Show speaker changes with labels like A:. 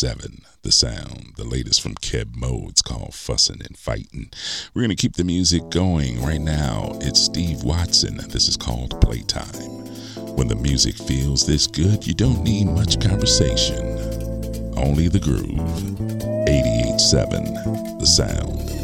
A: 88.7 The Sound. The latest from Keb Mo. It's called Fussin' and Fightin'. We're going to keep the music going. Right now, it's Steve Watson. This is called Playtime. When the music feels this good, you don't need much conversation. Only the groove. 88.7 The Sound.